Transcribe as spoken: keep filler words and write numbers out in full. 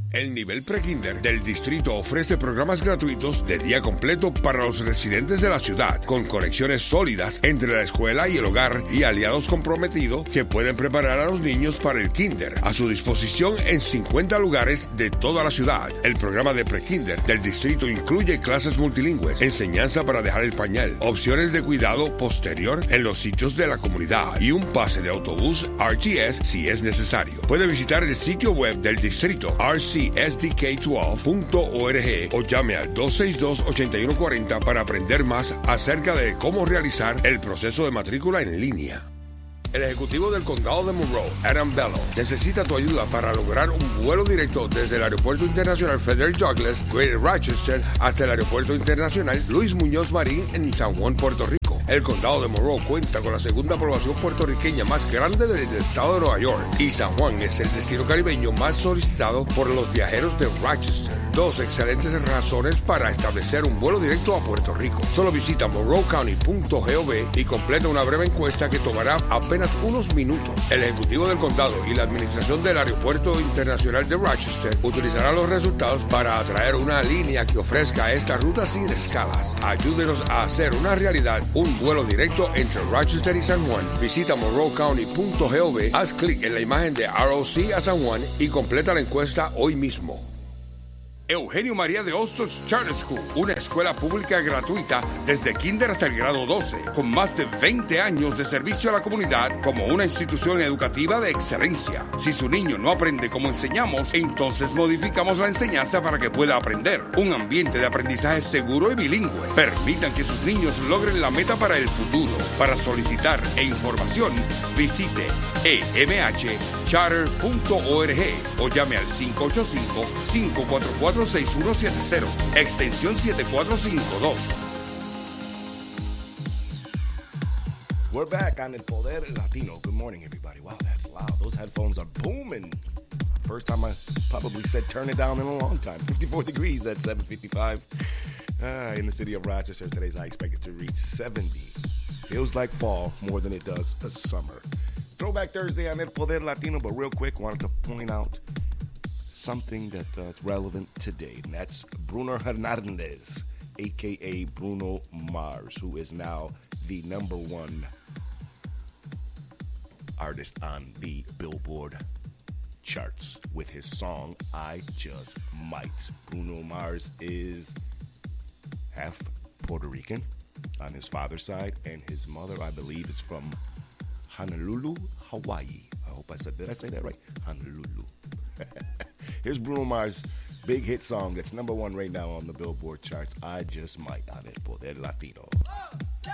El nivel prekinder del distrito ofrece programas gratuitos de día completo para los residentes de la ciudad, con conexiones sólidas entre la escuela y el hogar y aliados comprometidos que pueden preparar a los niños para el kinder, a su disposición en cincuenta lugares de toda la ciudad. El programa de prekinder del distrito incluye clases multilingües, enseñanza para dejar el pañal, opciones de cuidado posterior en los sitios de la comunidad y un pase de autobús R T S si es necesario. Puede visitar el sitio web del distrito r c s d k doce punto org o llame al dos seis dos, ocho uno cuatro cero para aprender más acerca de cómo realizar el proceso de matrícula en línea. El ejecutivo del condado de Monroe, Adam Bello, necesita tu ayuda para lograr un vuelo directo desde el Aeropuerto Internacional Frederick Douglass, Greater Rochester, hasta el Aeropuerto Internacional Luis Muñoz Marín en San Juan, Puerto Rico. El condado de Monroe cuenta con la segunda población puertorriqueña más grande del estado de Nueva York y San Juan es el destino caribeño más solicitado por los viajeros de Rochester. Dos excelentes razones para establecer un vuelo directo a Puerto Rico. Solo visita monroe county punto gov y completa una breve encuesta que tomará apenas unos minutos. El ejecutivo del condado y la administración del Aeropuerto Internacional de Rochester utilizarán los resultados para atraer una línea que ofrezca esta ruta sin escalas. Ayúdenos a hacer una realidad un vuelo directo entre Rochester y San Juan. Visita monroe county punto gov, haz clic en la imagen de R O C a San Juan y completa la encuesta hoy mismo. Eugenio María de Hostos Charter School, una escuela pública gratuita desde kinder hasta el grado doce, con más de veinte años de servicio a la comunidad como una institución educativa de excelencia. Si su niño no aprende como enseñamos, entonces modificamos la enseñanza para que pueda aprender. Un ambiente de aprendizaje seguro y bilingüe. Permitan que sus niños logren la meta para el futuro. Para solicitar e información, visite e m h charter punto org o llame al cinco ocho cinco, cinco cuatro cuatro, seis uno siete cero, extensión siete cuatro cinco dos. We're back on El Poder Latino. Good morning, everybody. Wow, that's loud. Those headphones are booming. First time I probably said turn it down in a long time. fifty-four degrees at seven fifty-five. Uh, in the city of Rochester, today's high expected to reach seventy. Feels like fall more than it does a summer. Throwback Thursday on El Poder Latino, but real quick, wanted to point out something that uh, is relevant today, and that's Bruno Hernandez, a k a. Bruno Mars, who is now the number one artist on the Billboard charts with his song, I Just Might. Bruno Mars is half Puerto Rican on his father's side, and his mother, I believe, is from Honolulu, Hawaii. I hope I said, did I say that right? Honolulu. Here's Bruno Mars' big hit song that's number one right now on the Billboard charts, I Just Might, on El Poder Latino.